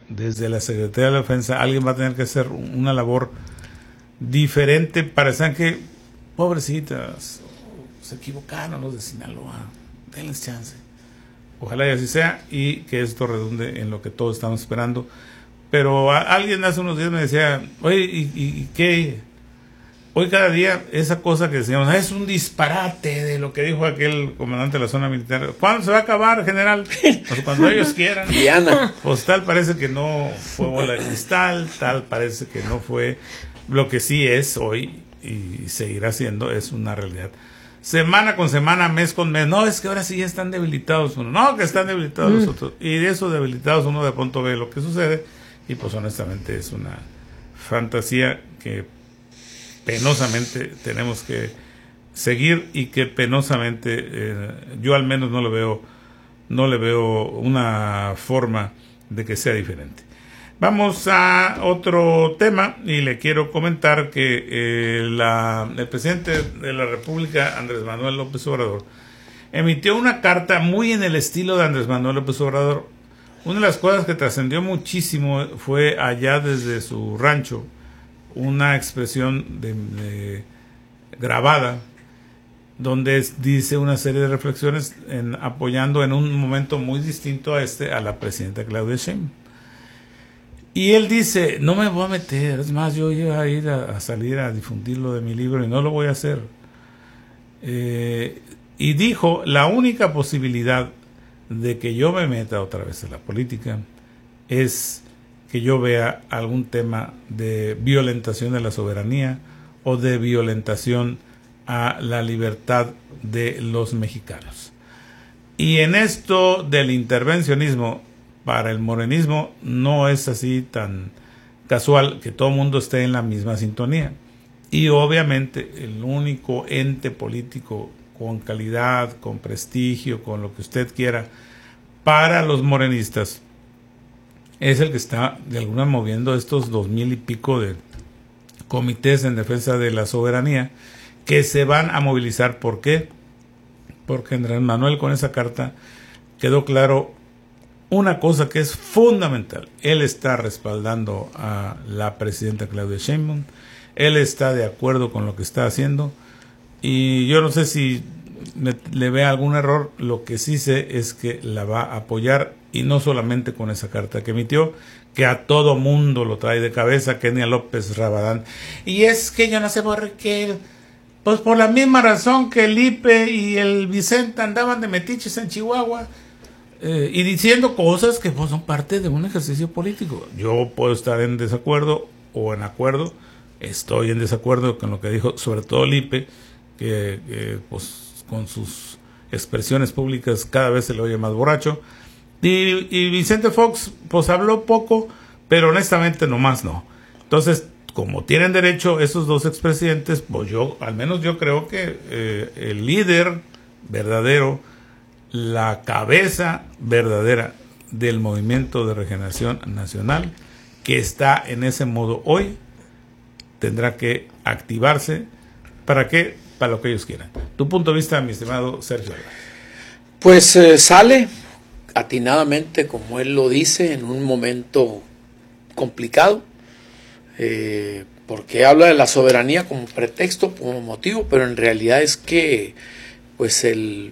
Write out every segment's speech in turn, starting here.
desde la Secretaría de la Defensa, alguien va a tener que hacer una labor diferente para saber que, pobrecitas, se equivocaron los de Sinaloa, denles chance. Ojalá y así sea, y que esto redunde en lo que todos estamos esperando. Pero alguien hace unos días me decía, oye, ¿y qué? Hoy cada día esa cosa que decíamos, es un disparate de lo que dijo aquel comandante de la zona militar. ¿Cuándo se va a acabar, general? Pues cuando ellos quieran. Diana. Pues tal parece que no fue bola de cristal, tal parece que no fue. Lo que sí es hoy, y seguirá siendo, es una realidad. Semana con semana, mes con mes. No, es que ahora sí ya están debilitados uno. No, que están debilitados los otros. Y de esos debilitados uno de pronto ve lo que sucede. Y pues honestamente es una fantasía que penosamente tenemos que seguir, y que penosamente yo al menos no le veo una forma de que sea diferente. Vamos a otro tema, y le quiero comentar que el presidente de la República, Andrés Manuel López Obrador, emitió una carta muy en el estilo de Andrés Manuel López Obrador. Una de las cosas que trascendió muchísimo fue allá desde su rancho, una expresión grabada, donde dice una serie de reflexiones apoyando en un momento muy distinto a la presidenta Claudia Sheinbaum. Y él dice, no me voy a meter, es más, yo iba a ir a salir a difundir lo de mi libro y no lo voy a hacer. Y dijo, la única posibilidad de que yo me meta otra vez en la política es que yo vea algún tema de violentación de la soberanía o de violentación a la libertad de los mexicanos. Y en esto del intervencionismo, para el morenismo no es así tan casual que todo el mundo esté en la misma sintonía. Y obviamente el único ente político con calidad, con prestigio, con lo que usted quiera, para los morenistas, es el que está de alguna manera moviendo estos 2,000 y pico de comités en defensa de la soberanía que se van a movilizar. ¿Por qué? Porque Andrés Manuel, con esa carta quedó claro una cosa que es fundamental. Él está respaldando a la presidenta Claudia Sheinbaum, él está de acuerdo con lo que está haciendo, y yo no sé si le vea algún error. Lo que sí sé es que la va a apoyar, y no solamente con esa carta que emitió, que a todo mundo lo trae de cabeza, Kenia López Rabadán. Y es que yo no sé por qué, pues por la misma razón que el IPE y el Vicente andaban de metiches en Chihuahua, y diciendo cosas que pues son parte de un ejercicio político. Yo puedo estar en desacuerdo o en acuerdo. Estoy en desacuerdo con lo que dijo, sobre todo el IPE, que pues con sus expresiones públicas cada vez se le oye más borracho. Y Vicente Fox pues habló poco, pero honestamente nomás no. Entonces, como tienen derecho esos dos expresidentes, pues al menos yo creo que el líder verdadero, la cabeza verdadera del Movimiento de Regeneración Nacional, que está en ese modo hoy, tendrá que activarse. ¿Para qué? Para lo que ellos quieran. Tu punto de vista, mi estimado Sergio Álvarez. Pues sale atinadamente, como él lo dice, en un momento complicado, porque habla de la soberanía como pretexto, como motivo, pero en realidad es que pues el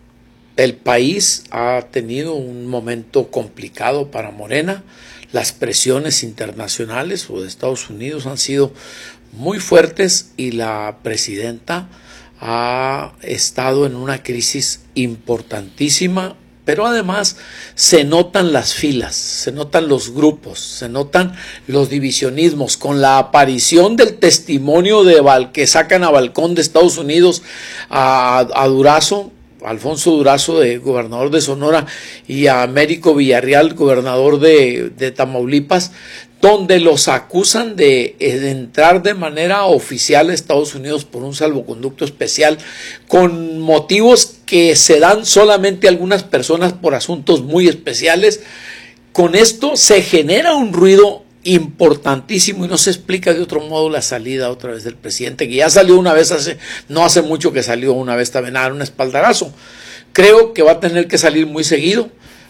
país ha tenido un momento complicado para Morena. Las presiones internacionales o de Estados Unidos han sido muy fuertes, y la presidenta ha estado en una crisis importantísima, pero además se notan las filas, se notan los grupos, se notan los divisionismos, con la aparición del testimonio que sacan a balcón de Estados Unidos a Durazo, Alfonso Durazo, de gobernador de Sonora, y a Américo Villarreal, gobernador de Tamaulipas, donde los acusan de entrar de manera oficial a Estados Unidos por un salvoconducto especial, con motivos que se dan solamente a algunas personas por asuntos muy especiales. Con esto se genera un ruido importantísimo, y no se explica de otro modo la salida otra vez del presidente, que ya salió una vez no hace mucho que salió una vez también a dar un espaldarazo. Creo que va a tener que salir muy seguido,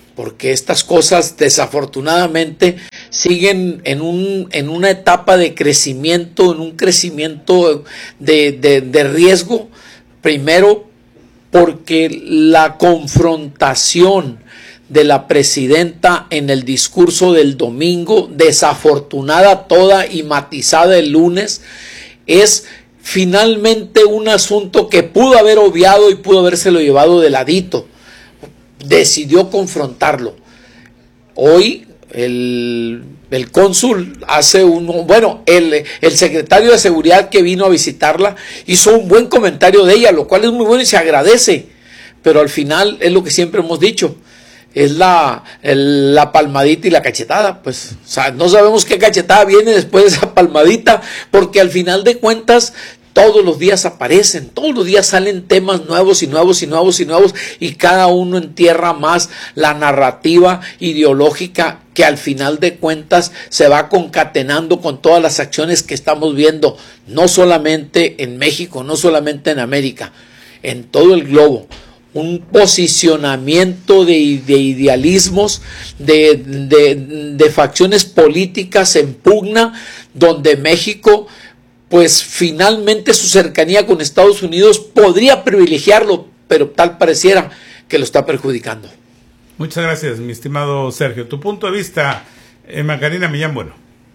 porque estas cosas desafortunadamente siguen en una etapa de crecimiento, en un crecimiento de riesgo, primero porque la confrontación de la presidenta en el discurso del domingo, desafortunada toda y matizada el lunes, es finalmente un asunto que pudo haber obviado y pudo habérselo llevado de ladito. Decidió confrontarlo. Hoy el cónsul hace el secretario de seguridad que vino a visitarla hizo un buen comentario de ella, lo cual es muy bueno y se agradece, pero al final es lo que siempre hemos dicho, es la palmadita y la cachetada, pues, o sea, no sabemos qué cachetada viene después de esa palmadita, porque al final de cuentas todos los días aparecen, todos los días salen temas nuevos y nuevos y nuevos y nuevos, y cada uno entierra más la narrativa ideológica que al final de cuentas se va concatenando con todas las acciones que estamos viendo, no solamente en México, no solamente en América, en todo el globo. Un posicionamiento de idealismos, de facciones políticas en pugna, donde México, pues finalmente su cercanía con Estados Unidos podría privilegiarlo, pero tal pareciera que lo está perjudicando. Muchas gracias, mi estimado Sergio. Tu punto de vista, Macarena Millán Bueno.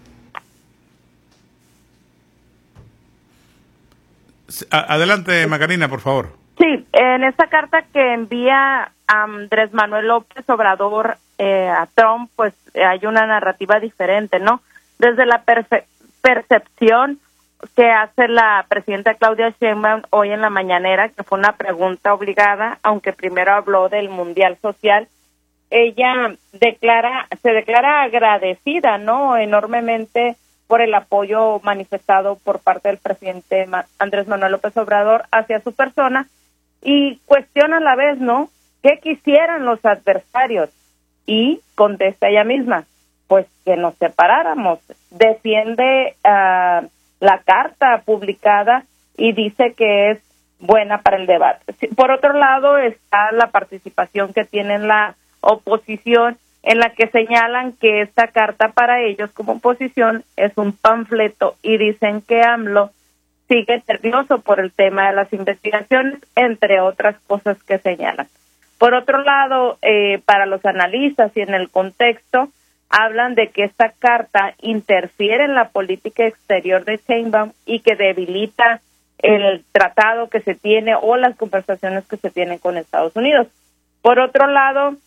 Adelante, Macarena, por favor. Sí, en esta carta que envía Andrés Manuel López Obrador a Trump, pues hay una narrativa diferente, ¿no? Desde la percepción que hace la presidenta Claudia Sheinbaum hoy en la mañanera, que fue una pregunta obligada, aunque primero habló del Mundial Social, ella se declara agradecida, ¿no? Enormemente por el apoyo manifestado por parte del presidente Andrés Manuel López Obrador hacia su persona, y cuestiona a la vez, ¿no?, ¿qué quisieran los adversarios? Y contesta ella misma, pues que nos separáramos. Defiende la carta publicada y dice que es buena para el debate. Por otro lado está la participación que tiene la oposición, en la que señalan que esta carta para ellos como oposición es un panfleto y dicen que AMLO sigue nervioso por el tema de las investigaciones, entre otras cosas que señalan. Por otro lado, para los analistas y en el contexto, hablan de que esta carta interfiere en la política exterior de Sheinbaum y que debilita el tratado que se tiene o las conversaciones que se tienen con Estados Unidos. Por otro lado,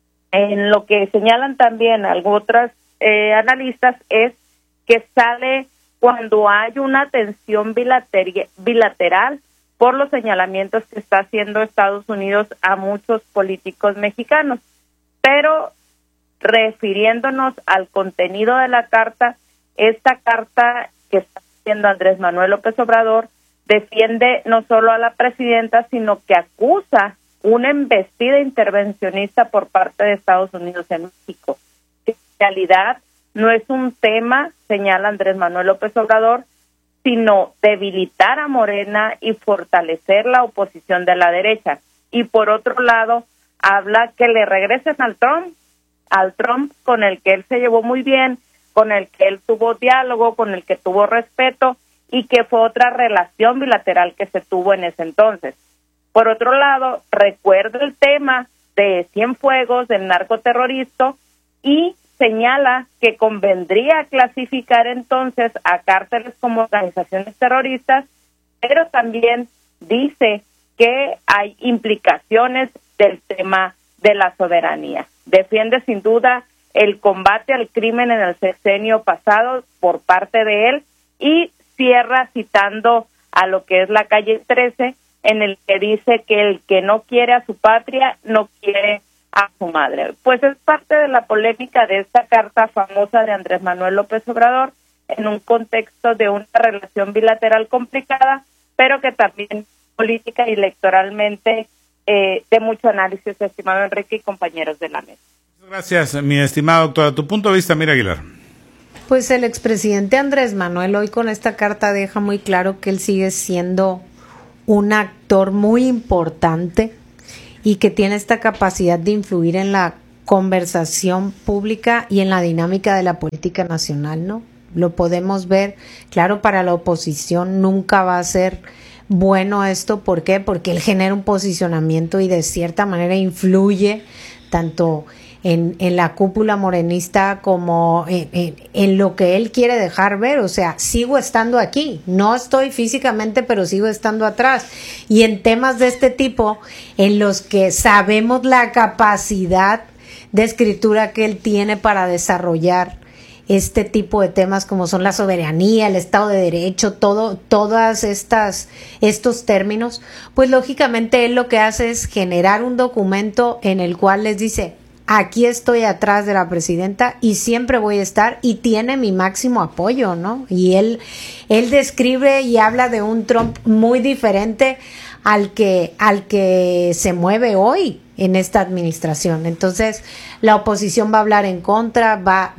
en lo que señalan también otros analistas es que sale cuando hay una tensión bilateral por los señalamientos que está haciendo Estados Unidos a muchos políticos mexicanos. Pero refiriéndonos al contenido de la carta, esta carta que está haciendo Andrés Manuel López Obrador defiende no solo a la presidenta, sino que acusa una embestida intervencionista por parte de Estados Unidos en México. En realidad no es un tema, señala Andrés Manuel López Obrador, sino debilitar a Morena y fortalecer la oposición de la derecha. Y por otro lado, habla que le regresen al Trump con el que él se llevó muy bien, con el que él tuvo diálogo, con el que tuvo respeto, y que fue otra relación bilateral que se tuvo en ese entonces. Por otro lado, recuerda el tema de Cienfuegos, del narcoterrorista, y señala que convendría clasificar entonces a cárteles como organizaciones terroristas, pero también dice que hay implicaciones del tema de la soberanía. Defiende sin duda el combate al crimen en el sexenio pasado por parte de él y cierra citando a lo que es la calle 13, en el que dice que el que no quiere a su patria no quiere a su madre. Pues es parte de la polémica de esta carta famosa de Andrés Manuel López Obrador en un contexto de una relación bilateral complicada, pero que también política y electoralmente de mucho análisis, estimado Enrique y compañeros de la mesa. Gracias, mi estimada doctora. Tu punto de vista, Mira Aguilar. Pues el expresidente Andrés Manuel hoy con esta carta deja muy claro que él sigue siendo un actor muy importante y que tiene esta capacidad de influir en la conversación pública y en la dinámica de la política nacional, ¿no? Lo podemos ver, claro, para la oposición nunca va a ser bueno esto. ¿Por qué? Porque él genera un posicionamiento y de cierta manera influye tanto en la cúpula morenista como en lo que él quiere dejar ver. O sea, sigo estando aquí, no estoy físicamente, pero sigo estando atrás. Y en temas de este tipo, en los que sabemos la capacidad de escritura que él tiene para desarrollar este tipo de temas como son la soberanía, el Estado de Derecho, todas estos términos, pues lógicamente él lo que hace es generar un documento en el cual les dice: aquí estoy atrás de la presidenta y siempre voy a estar, y tiene mi máximo apoyo, ¿no? Y él describe y habla de un Trump muy diferente al que se mueve hoy en esta administración. Entonces, la oposición va a hablar en contra, va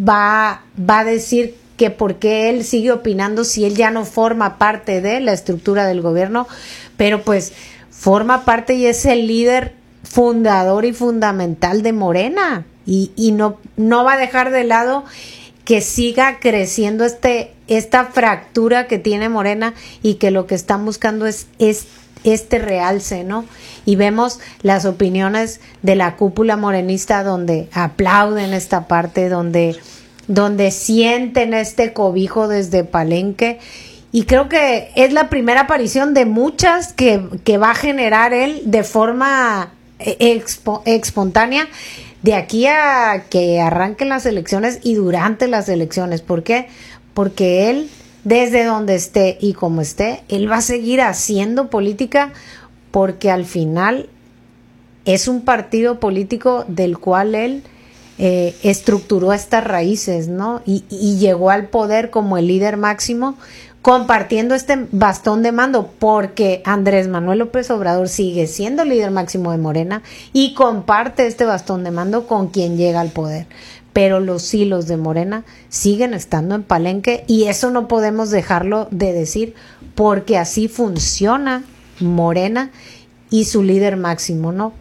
a decir que por qué él sigue opinando si él ya no forma parte de la estructura del gobierno, pero pues forma parte y es el líder fundador y fundamental de Morena, y no va a dejar de lado que siga creciendo esta fractura que tiene Morena, y que lo que están buscando es este realce, ¿no? Y vemos las opiniones de la cúpula morenista donde aplauden esta parte, donde sienten este cobijo desde Palenque. Y creo que es la primera aparición de muchas que va a generar él de forma espontánea de aquí a que arranquen las elecciones y durante las elecciones. ¿Por qué? Porque él, desde donde esté y como esté, él va a seguir haciendo política, porque al final es un partido político del cual él estructuró estas raíces, ¿no? Y llegó al poder como el líder máximo, compartiendo este bastón de mando, porque Andrés Manuel López Obrador sigue siendo líder máximo de Morena y comparte este bastón de mando con quien llega al poder. Pero los hilos de Morena siguen estando en Palenque, y eso no podemos dejarlo de decir, porque así funciona Morena y su líder máximo, ¿no?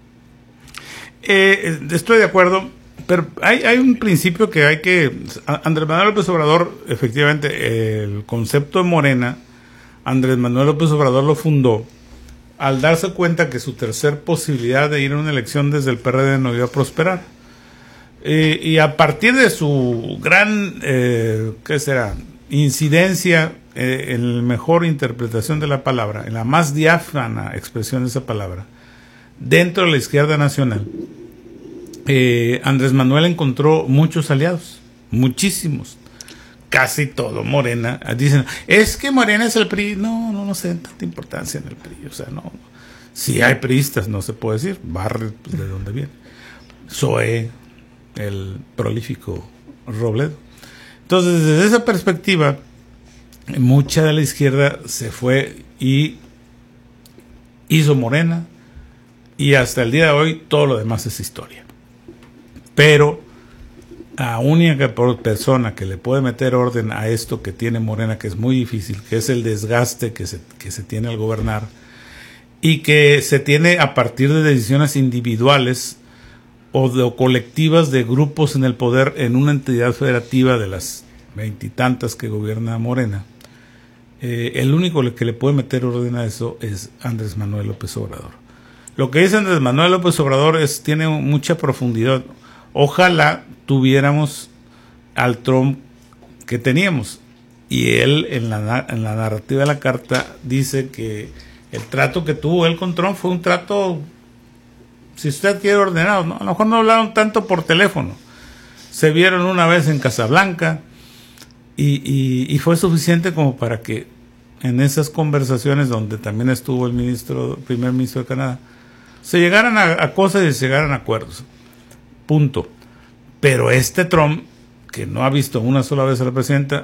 Estoy de acuerdo, pero hay un principio que Andrés Manuel López Obrador, efectivamente, el concepto de Morena, Andrés Manuel López Obrador lo fundó al darse cuenta que su tercer posibilidad de ir a una elección desde el PRD no iba a prosperar. Y a partir de su gran, incidencia en la mejor interpretación de la palabra, en la más diáfana expresión de esa palabra, dentro de la izquierda nacional, Andrés Manuel encontró muchos aliados, muchísimos, casi todo Morena. Dicen, es que Morena es el PRI. No sé tanta importancia en el PRI. O sea, no. Si hay priistas, no se puede decir. Barre, pues, de dónde viene. Zoé, el prolífico Robledo. Entonces, desde esa perspectiva, mucha de la izquierda se fue y hizo Morena, y hasta el día de hoy todo lo demás es historia. Pero la única persona que le puede meter orden a esto que tiene Morena, que es muy difícil, que es el desgaste que se tiene al gobernar, y que se tiene a partir de decisiones individuales o colectivas de grupos en el poder en una entidad federativa de las 20 y tantas que gobierna Morena, el único que le puede meter orden a eso es Andrés Manuel López Obrador. Lo que dice Andrés Manuel López Obrador tiene mucha profundidad. Ojalá tuviéramos al Trump que teníamos. Y él en la narrativa de la carta dice que el trato que tuvo él con Trump fue un trato, si usted quiere, ordenado, ¿no? A lo mejor no hablaron tanto por teléfono. Se vieron una vez en Casablanca y fue suficiente como para que en esas conversaciones, donde también estuvo el primer ministro de Canadá, se llegaran a cosas y se llegaran a acuerdos. Punto. Pero este Trump, que no ha visto una sola vez a la presidenta,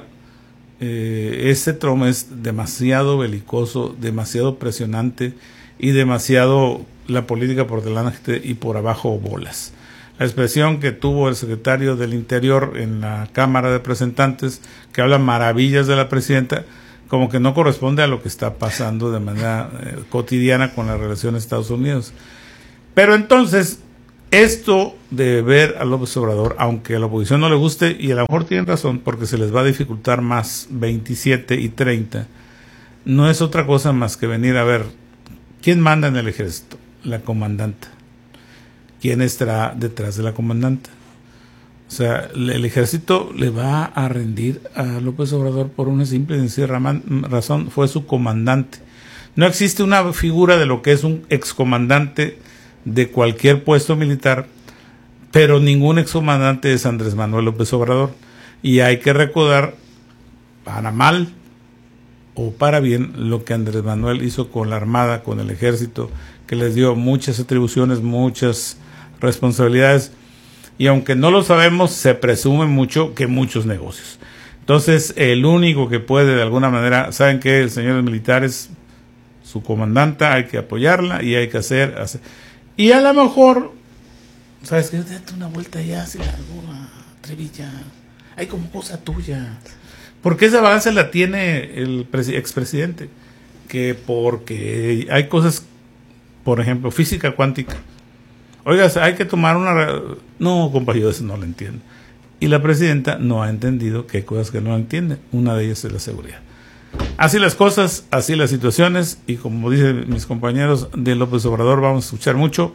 este Trump es demasiado belicoso, demasiado presionante y demasiado la política por delante y por abajo bolas. La expresión que tuvo el secretario del Interior en la Cámara de Representantes, que habla maravillas de la presidenta, como que no corresponde a lo que está pasando de manera cotidiana con la relación Estados Unidos. Pero entonces, Esto de ver a López Obrador, aunque a la oposición no le guste, y a lo mejor tienen razón, porque se les va a dificultar más 27 y 30, no es otra cosa más que venir a ver quién manda en el ejército, la comandanta, quién estará detrás de la comandanta. O sea, el ejército le va a rendir a López Obrador por una simple y sencilla razón, fue su comandante. No existe una figura de lo que es un excomandante de cualquier puesto militar, pero ningún excomandante es Andrés Manuel López Obrador. Y hay que recordar, para mal o para bien, lo que Andrés Manuel hizo con la Armada, con el ejército, que les dio muchas atribuciones, muchas responsabilidades, y aunque no lo sabemos, se presume mucho que muchos negocios. Entonces, el único que puede de alguna manera, ¿saben qué, señores militares? Su comandanta, hay que apoyarla y hay que hacer. Y a lo mejor, ¿sabes qué? Date una vuelta ya, se largó a Trevilla. Hay como cosa tuya. Porque esa balance la tiene el expresidente. Que porque hay cosas, por ejemplo, física cuántica. Oiga, hay que tomar una... No, compa, yo eso no lo entiendo. Y la presidenta no ha entendido que hay cosas que no entiende. Una de ellas es la seguridad. Así las cosas, así las situaciones, y como dicen mis compañeros de López Obrador, vamos a escuchar mucho.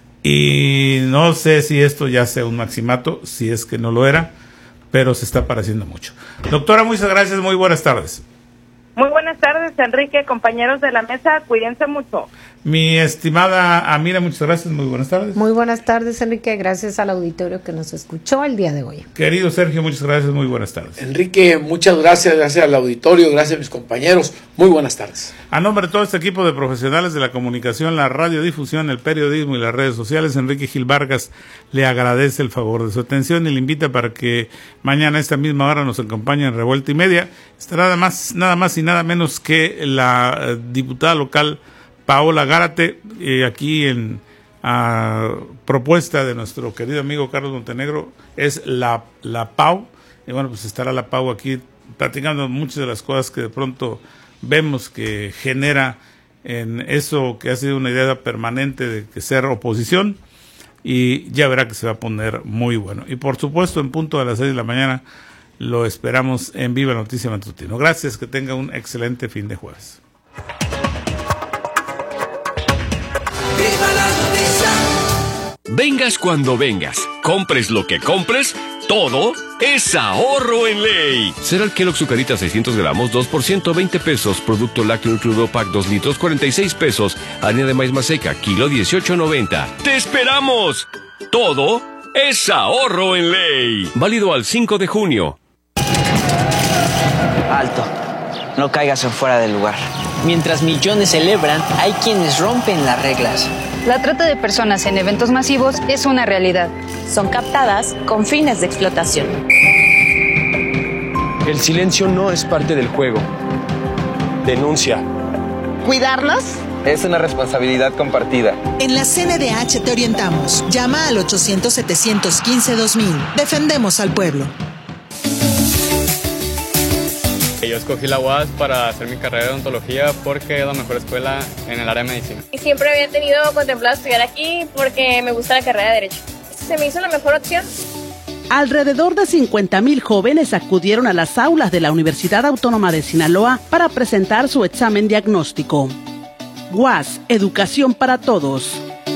Y no sé si esto ya sea un maximato, si es que no lo era, pero se está pareciendo mucho. Doctora, muchas gracias, muy buenas tardes. Muy buenas tardes, Enrique, compañeros de la mesa, cuídense mucho. Mi estimada Amira, muchas gracias, muy buenas tardes. Muy buenas tardes, Enrique, gracias al auditorio que nos escuchó el día de hoy. Querido Sergio, muchas gracias, muy buenas tardes. Enrique, muchas gracias, gracias al auditorio, gracias a mis compañeros, muy buenas tardes. A nombre de todo este equipo de profesionales de la comunicación, la radiodifusión, el periodismo y las redes sociales, Enrique Gil Vargas le agradece el favor de su atención y le invita para que mañana a esta misma hora nos acompañe en Revuelta y Media. Estará nada más y nada menos que la diputada local Paola Gárate, aquí en propuesta de nuestro querido amigo Carlos Montenegro, es la PAU, y bueno, pues estará la PAU aquí platicando muchas de las cosas que de pronto vemos que genera en eso que ha sido una idea permanente de que ser oposición, y ya verá que se va a poner muy bueno. Y por supuesto, en punto a las 6 de la mañana, lo esperamos en Viva Noticia Matutino. Gracias, que tenga un excelente fin de jueves. Vengas cuando vengas, compres lo que compres, todo es ahorro en ley. Cereal Kellogg Zucarita 600 gramos, 2 por 120 pesos. Producto lácteo Nutrido Pack 2 litros, 46 pesos. Harina de maíz maseca, kilo 18.90. ¡Te esperamos! Todo es ahorro en ley. Válido al 5 de junio. Alto, no caigas en fuera del lugar. Mientras millones celebran, hay quienes rompen las reglas. La trata de personas en eventos masivos es una realidad. Son captadas con fines de explotación. El silencio no es parte del juego. Denuncia. ¿Cuidarlos? Es una responsabilidad compartida. En la CNDH te orientamos. Llama al 800-715-2000. Defendemos al pueblo. Yo escogí la UAS para hacer mi carrera de odontología porque es la mejor escuela en el área de medicina. Y siempre había tenido contemplado estudiar aquí porque me gusta la carrera de Derecho. Se me hizo la mejor opción. Alrededor de 50,000 jóvenes acudieron a las aulas de la Universidad Autónoma de Sinaloa para presentar su examen diagnóstico. UAS, educación para todos.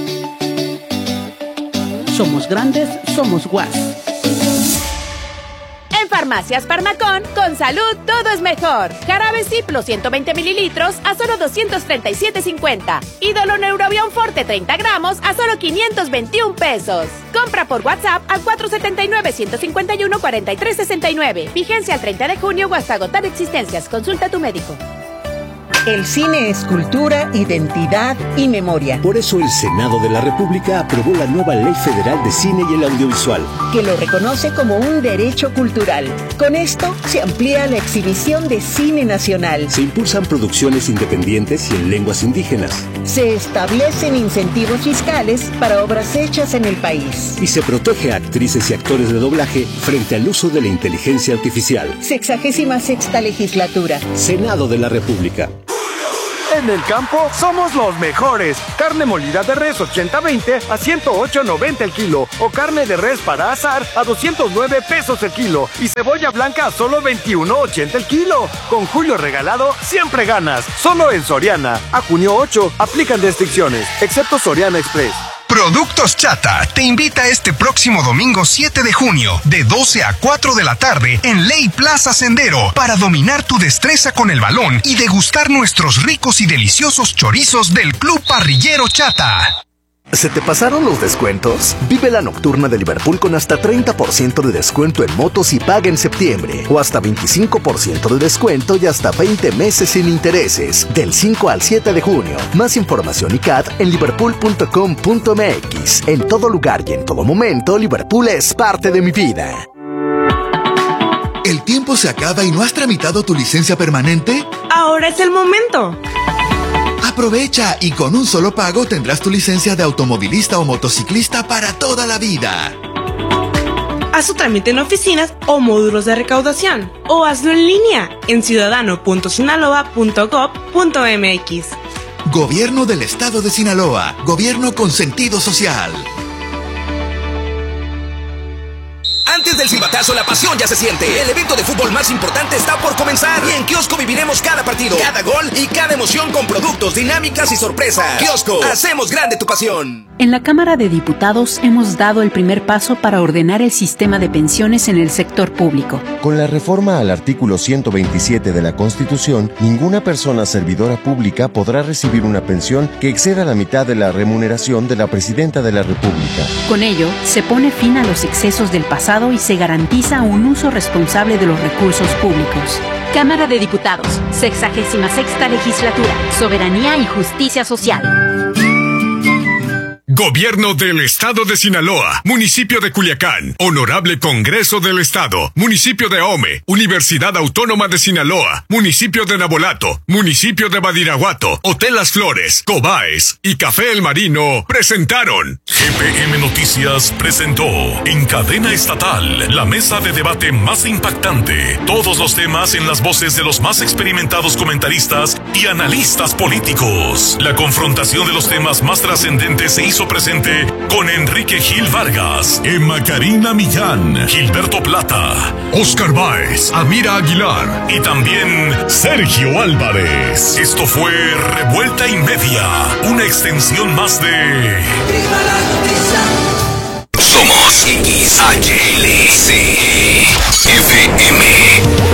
Somos grandes, somos UAS. En Farmacias Farmacón, con salud todo es mejor. Jarabe Ciplo 120 mililitros a solo 237.50. Y Doloneurobion Forte 30 gramos a solo 521 pesos. Compra por WhatsApp al 479-151-4369. Vigencia al 30 de junio o hasta agotar existencias. Consulta a tu médico. El cine es cultura, identidad y memoria. Por eso el Senado de la República aprobó la nueva Ley Federal de Cine y el Audiovisual, que lo reconoce como un derecho cultural. Con esto se amplía la exhibición de cine nacional. Se impulsan producciones independientes y en lenguas indígenas. Se establecen incentivos fiscales para obras hechas en el país. Y se protege a actrices y actores de doblaje frente al uso de la inteligencia artificial. 66ª legislatura. Senado de la República. En el campo somos los mejores. Carne molida de res 80-20 a 108.90 el kilo. O carne de res para asar a 209 pesos el kilo. Y cebolla blanca a solo 21.80 el kilo. Con Julio Regalado siempre ganas. Solo en Soriana. A junio 8 aplican restricciones, excepto Soriana Express. Productos Chata te invita este próximo domingo 7 de junio de 12 a 4 de la tarde en Ley Plaza Sendero para dominar tu destreza con el balón y degustar nuestros ricos y deliciosos chorizos del Club Parrillero Chata. ¿Se te pasaron los descuentos? Vive la nocturna de Liverpool con hasta 30% de descuento en motos y paga en septiembre. O hasta 25% de descuento y hasta 20 meses sin intereses. Del 5 al 7 de junio. Más información y CAT en liverpool.com.mx. En todo lugar y en todo momento, Liverpool es parte de mi vida. ¿El tiempo se acaba y no has tramitado tu licencia permanente? Ahora es el momento. Aprovecha y con un solo pago tendrás tu licencia de automovilista o motociclista para toda la vida. Haz tu trámite en oficinas o módulos de recaudación o hazlo en línea en ciudadano.sinaloa.gov.mx. Gobierno del Estado de Sinaloa. Gobierno con sentido social. Antes del silbatazo, la pasión ya se siente. El evento de fútbol más importante está por comenzar. Y en Kiosco viviremos cada partido, cada gol y cada emoción con productos, dinámicas y sorpresas. Kiosco, hacemos grande tu pasión. En la Cámara de Diputados hemos dado el primer paso para ordenar el sistema de pensiones en el sector público. Con la reforma al artículo 127 de la Constitución, ninguna persona servidora pública podrá recibir una pensión que exceda la mitad de la remuneración de la Presidenta de la República. Con ello, se pone fin a los excesos del pasado y se garantiza un uso responsable de los recursos públicos. Cámara de Diputados, 66ª Legislatura, Soberanía y Justicia Social. Gobierno del Estado de Sinaloa, Municipio de Culiacán, Honorable Congreso del Estado, Municipio de Ahome, Universidad Autónoma de Sinaloa, Municipio de Nabolato, Municipio de Badiraguato, Hotel Las Flores, Cobaes y Café El Marino presentaron. GPM Noticias presentó en cadena estatal la mesa de debate más impactante. Todos los temas en las voces de los más experimentados comentaristas y analistas políticos. La confrontación de los temas más trascendentes se hizo presente con Enrique Gil Vargas, Emma Karina Millán, Gilberto Plata, Oscar Báez, Amira Aguilar y también Sergio Álvarez. Esto fue Revuelta y Media, una extensión más de... Somos XHLC FM.